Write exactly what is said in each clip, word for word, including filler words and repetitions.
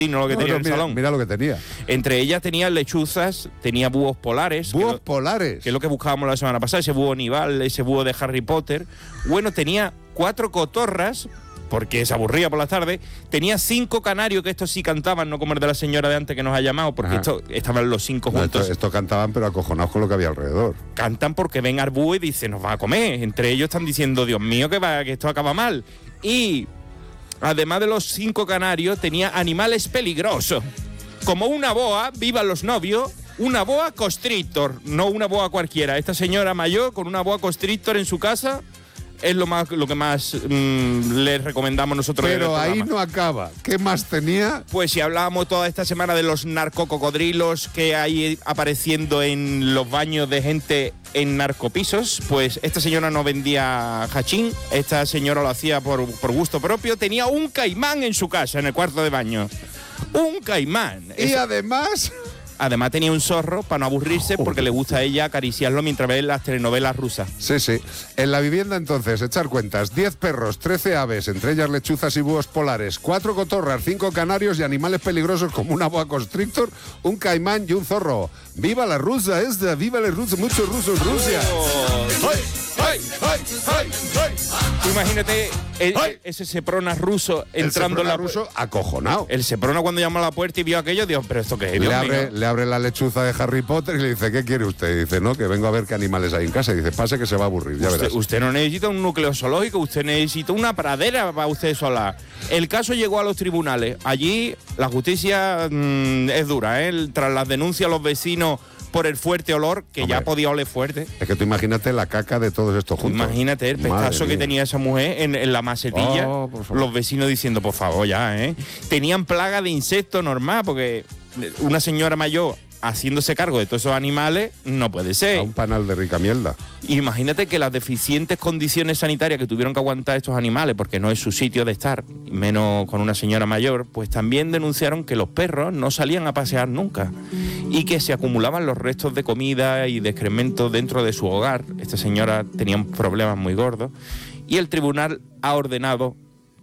lo que No, tenía no, en el mira, salón. mira lo que tenía. Entre ellas tenía lechuzas, tenía búhos polares. Búhos que lo, polares. Que es lo que buscábamos la semana pasada, ese búho Nival, ese búho de Harry Potter. Bueno, tenía cuatro cotorras, porque se aburría por la tarde. Tenía cinco canarios, que estos sí cantaban, no como el de la señora de antes que nos ha llamado, porque esto, estaban los cinco No, juntos. esto, esto cantaban, pero acojonados con lo que había alrededor. Cantan porque ven al búho y dicen, nos va a comer. Entre ellos están diciendo, Dios mío, que, va, que esto acaba mal. Y además de los cinco canarios, tenía animales peligrosos. Como una boa, vivan los novios, una boa constrictor, no una boa cualquiera. Esta señora mayor con una boa constrictor en su casa es lo más lo que más mmm, le recomendamos nosotros. Pero ahí no acaba. ¿Qué más tenía? Pues si hablábamos toda esta semana de los narcococodrilos que hay apareciendo en los baños de gente en narcopisos, pues esta señora no vendía hachín, esta señora lo hacía por, por gusto propio. Tenía un caimán en su casa, en el cuarto de baño. Un caimán. Y Eso, además... Además tenía un zorro para no aburrirse, porque le gusta a ella acariciarlo mientras ve las telenovelas rusas. Sí, sí. En la vivienda entonces, echar cuentas, diez perros, trece aves, entre ellas lechuzas y búhos polares, cuatro cotorras, cinco canarios y animales peligrosos como una boa constrictor, un caimán y un zorro. ¡Viva la rusa esta! ¡Viva la rusa! ¡Muchos rusos en Rusia! Oh. ¡Ay, ay, ay, ay, ay! Tú imagínate el, ese Seprona ruso entrando el en la ruso acojonado. El Seprona cuando llamó a la puerta y vio aquello, dijo, pero esto qué es, Dios le abre, mío. le abre la lechuza de Harry Potter y le dice, ¿qué quiere usted? Y dice, no, que vengo a ver qué animales hay en casa. Y dice, pase que se va a aburrir, ya usted, verás. Usted no necesita un núcleo zoológico, usted necesita una pradera para usted sola. El caso llegó a los tribunales. Allí la justicia mmm, es dura, ¿eh? Tras las denuncias a los vecinos por el fuerte olor, que Hombre, ya podía oler fuerte. Es que tú imagínate la caca de todos estos juntos. Imagínate el pestazo que tenía esa mujer en, en la macetilla. Oh, por favor. Los vecinos diciendo, por favor, ya, ¿eh? Tenían plaga de insectos normal, porque una señora mayor haciéndose cargo de todos esos animales no puede ser. A un panal de rica mierda. Imagínate que las deficientes condiciones sanitarias que tuvieron que aguantar estos animales, porque no es su sitio de estar, menos con una señora mayor, pues también denunciaron que los perros no salían a pasear nunca y que se acumulaban los restos de comida y de excrementos dentro de su hogar. Esta señora tenía un problema muy gordo y el tribunal ha ordenado,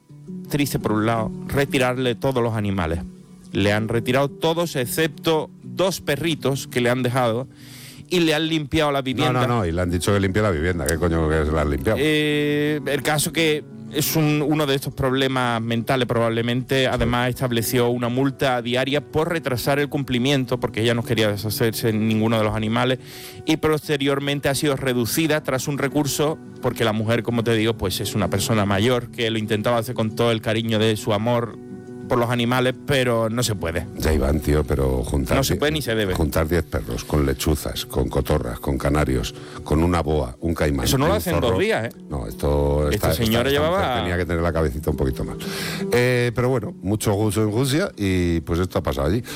triste por un lado, retirarle todos los animales. Le han retirado todos excepto dos perritos que le han dejado y le han limpiado la vivienda. No, no, no, y le han dicho que limpie la vivienda. ¿Qué coño que se la han limpiado? Eh, el caso que es un, uno de estos problemas mentales probablemente. Además estableció una multa diaria por retrasar el cumplimiento, porque ella no quería deshacerse de ninguno de los animales, y posteriormente ha sido reducida tras un recurso, porque la mujer, como te digo, pues es una persona mayor que lo intentaba hacer con todo el cariño de su amor por los animales, pero no se puede. Ya Iván, tío, pero juntar... No se puede ni se debe. Juntar diez perros, con lechuzas, con cotorras, con canarios, con una boa, un caimán... Eso no lo un hacen zorro. dos días, ¿eh? No, esto... Esta está, señora esta, esta llevaba- mujer tenía que tener la cabecita un poquito mal. Eh, pero bueno, mucho gusto en Rusia y pues esto ha pasado allí.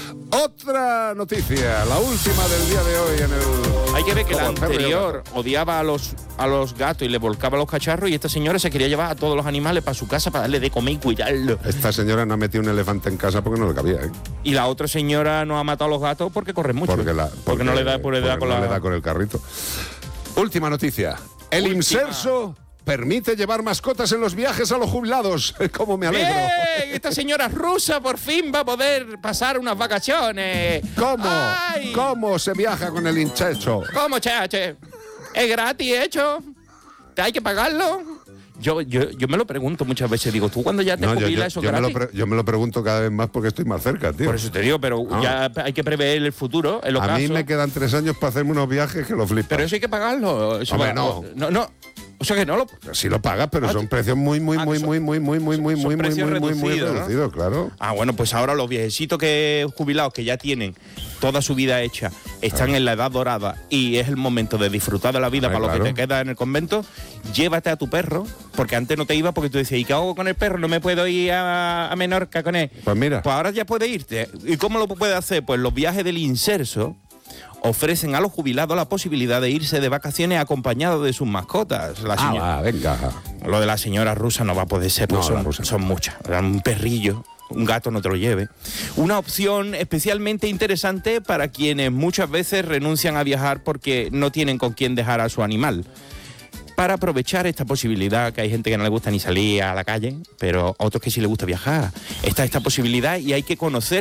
Otra noticia, la última del día de hoy en el... Hay que ver que la Como perro y anterior odiaba a los, a los gatos y le volcaba a los cacharros, y esta señora se quería llevar a todos los animales para su casa para darle de comer y cuidarlo. Esta señora no ha metido un elefante en casa porque no le cabía, ¿eh? Y la otra señora no ha matado a los gatos porque corren mucho. Porque, la, porque, no le da, por porque edad con no la... le da con el carrito. Última noticia. El Última. inserso permite llevar mascotas en los viajes a los jubilados. ¿Cómo me alegro? ¡Bien! Esta señora rusa por fin va a poder pasar unas vacaciones. ¿Cómo? ¡Ay! ¿Cómo se viaja con el inserso? ¿Cómo, chache? ¿Es gratis hecho? ¿Te hay que pagarlo? Yo, yo, yo me lo pregunto muchas veces. Digo, ¿tú cuando ya te No, yo, jubilas yo- eso es yo me lo gratis? pre- yo me lo pregunto cada vez más porque estoy más cerca, tío. Por eso te digo, pero No. ya hay que prever el futuro, el A mí ocaso. me quedan tres años para hacerme unos viajes que lo flipan. Pero eso hay que pagarlo. Eso Hombre, va- no. No, no. O sea que no lo... Sí lo pagas, pero Ah, son precios muy, muy, ah, muy, son- muy, muy, muy, muy, muy, son muy, muy, precios muy, muy, muy reducidos, ¿no? reducidos, claro. Ah, bueno, pues ahora los viejecitos que jubilados que ya tienen toda su vida hecha, están en la edad dorada y es el momento de disfrutar de la vida Hombre, para lo claro. que te queda en el convento, llévate a tu perro, porque antes no te iba porque tú decías, ¿y qué hago con el perro? No me puedo ir a, a Menorca con él. Pues mira. Pues ahora ya puedes irte. ¿Y cómo lo puedes hacer? Pues los viajes del inserso ofrecen a los jubilados la posibilidad de irse de vacaciones acompañados de sus mascotas. La Ah, señora- va, venga. lo de la señora rusa no va a poder ser, porque No, la son, rusa no. son muchas. Un perrillo, un gato no te lo lleve. Una opción especialmente interesante para quienes muchas veces renuncian a viajar porque no tienen con quién dejar a su animal. para aprovechar esta posibilidad, que hay gente que no le gusta ni salir a la calle, pero a otros que sí les gusta viajar. Está esta posibilidad y hay que conocer